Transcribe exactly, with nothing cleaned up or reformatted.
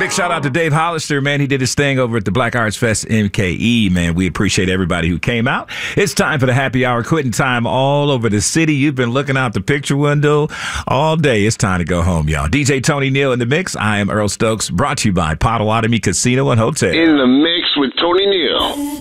Big shout out to Dave Hollister, man. He did his thing over at the Black Arts Fest M K E, man. We appreciate everybody who came out. It's time for the happy hour, quitting time all over the city. You've been looking out the picture window all day. It's time to go home, y'all. D J Tony Neal in the mix. I am Earl Stokes, brought to you by Potawatomi Casino and Hotel. In the mix with Tony Neal.